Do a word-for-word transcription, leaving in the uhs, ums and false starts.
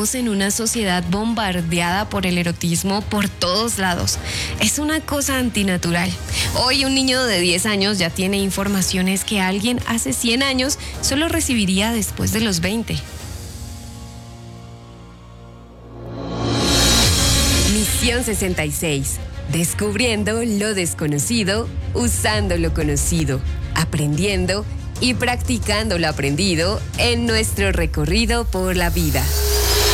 Vivimos en una sociedad bombardeada por el erotismo por todos lados. Es una cosa antinatural. Hoy un niño de diez años ya tiene informaciones que alguien hace cien años solo recibiría después de los veinte. Misión sesenta y seis. Descubriendo lo desconocido, usando lo conocido, aprendiendo y practicando lo aprendido en nuestro recorrido por la vida.